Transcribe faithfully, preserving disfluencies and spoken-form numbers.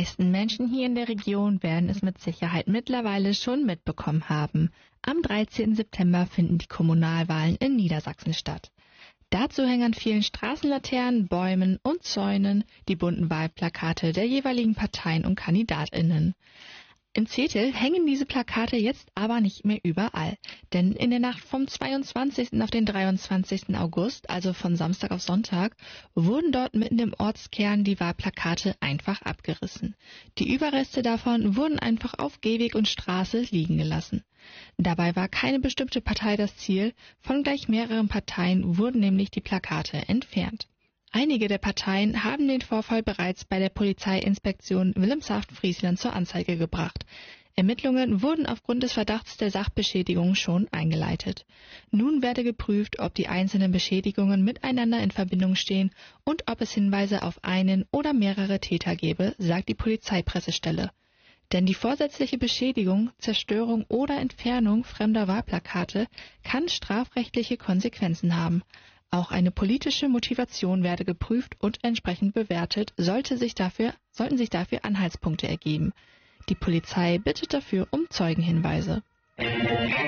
meisten Menschen hier in der Region werden es mit Sicherheit mittlerweile schon mitbekommen haben. Am dreizehnten September finden die Kommunalwahlen in Niedersachsen statt. Dazu hängen an vielen Straßenlaternen, Bäumen und Zäunen die bunten Wahlplakate der jeweiligen Parteien und KandidatInnen. In Zetel hängen diese Plakate jetzt aber nicht mehr überall, denn in der Nacht vom zweiundzwanzigsten auf den dreiundzwanzigsten August, also von Samstag auf Sonntag, wurden dort mitten im Ortskern die Wahlplakate einfach abgerissen. Die Überreste davon wurden einfach auf Gehweg und Straße liegen gelassen. Dabei war keine bestimmte Partei das Ziel, von gleich mehreren Parteien wurden nämlich die Plakate entfernt. Einige der Parteien haben den Vorfall bereits bei der Polizeiinspektion Wilhelmshaven-Friesland zur Anzeige gebracht. Ermittlungen wurden aufgrund des Verdachts der Sachbeschädigung schon eingeleitet. Nun werde geprüft, ob die einzelnen Beschädigungen miteinander in Verbindung stehen und ob es Hinweise auf einen oder mehrere Täter gebe, sagt die Polizeipressestelle. Denn die vorsätzliche Beschädigung, Zerstörung oder Entfernung fremder Wahlplakate kann strafrechtliche Konsequenzen haben. Auch eine politische Motivation werde geprüft und entsprechend bewertet, sollte sich dafür, sollten sich dafür Anhaltspunkte ergeben. Die Polizei bittet dafür um Zeugenhinweise.